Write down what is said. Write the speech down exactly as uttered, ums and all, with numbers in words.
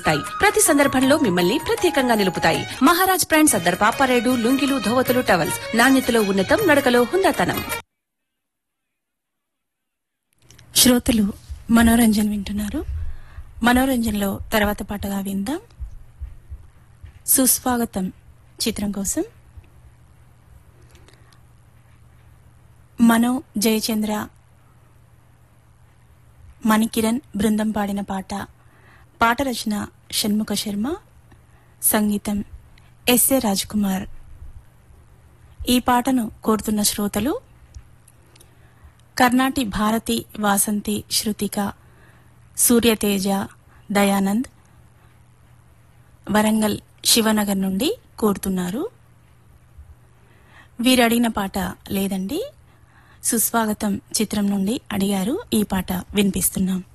అందిస్తాయి. ప్రతి సందర్భంలో మిమ్మల్ని ప్రత్యేకంగా నిలుపుతాయి. మహారాజ్ బ్రాండ్ సర్దార్ పాపారేడు లుంగీలు ధోవతులు టవల్స్ నాణ్యతలో ఉన్నతం, నడకలో హుందాతనం. శ్రోతలు మనోరంజన్ వింటున్నారు. మనోరంజన్లో తర్వాత పాటగా విందాం సుస్వాగతం చిత్రం కోసం మనో జయచంద్ర మణికిరణ్ బృందం పాడిన పాట. పాట రచన షణ్ముఖ శర్మ, సంగీతం ఎస్ఏ రాజ్ కుమార్. ఈ పాటను కోరుతున్న శ్రోతలు కర్ణాటి భారతి, వాసంతి, శృతిక, సూర్యతేజ, దయానంద్, వరంగల్ శివనగర్ నుండి కోరుతున్నారు. వీరు అడిగిన పాట లేదండి, సుస్వాగతం చిత్రం నుండి అడిగారు. ఈ పాట వినిపిస్తున్నాం.